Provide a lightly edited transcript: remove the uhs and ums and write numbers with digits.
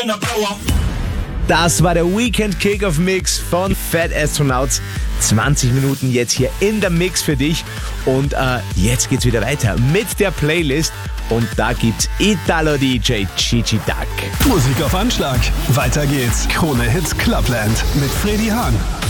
Das war der Weekend Kickoff Mix von Fat Astronauts. 20 Minuten jetzt hier in der Mix für dich. Und jetzt geht's wieder weiter mit der Playlist. Und da gibt's Italo DJ Gigi Duck. Musik auf Anschlag. Weiter geht's. Krone Hits Clubland mit Freddy Hahn.